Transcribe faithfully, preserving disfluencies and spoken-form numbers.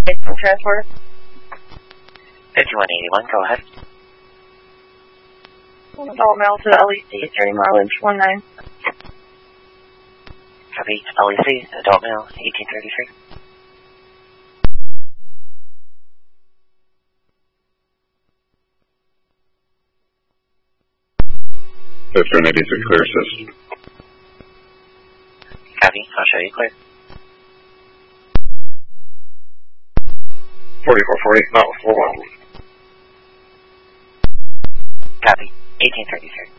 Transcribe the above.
It's from transport. fifty-one eighty-one, go ahead. Adult male to L E C, thirty mileage, one nine. Copy, L E C, adult male, eighteen thirty-three. fifty-one eighty-six, clear assist. Copy, I'll show you clear. forty-four forty, not four one. Copy, eighteen thirty-three.